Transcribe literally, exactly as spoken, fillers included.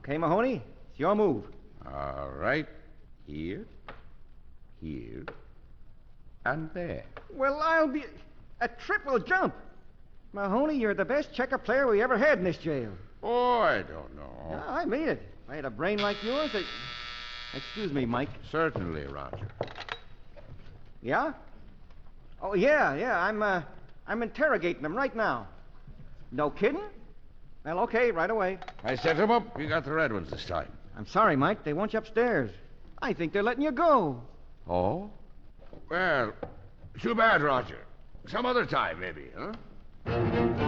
Okay, Mahoney? It's your move. All right. Here, here, and there. Well, I'll be... A triple jump. Mahoney, you're the best checker player we ever had in this jail. Oh, I don't know. Yeah, I mean it. If I had a brain like yours, I... Excuse me, Mike. Certainly, Roger. Yeah? Oh, yeah, yeah. I'm, uh, I'm interrogating them right now. No kidding? Well, okay, right away. I set him up. You got the red ones this time. I'm sorry, Mike. They want you upstairs. I think they're letting you go. Oh? Well, too bad, Roger. Some other time, maybe, huh?